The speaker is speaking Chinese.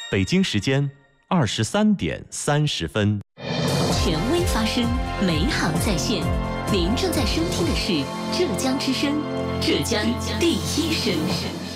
北京时间23:30。 权威发声，美好在线。您正在收听的是浙江之声，浙江第一声。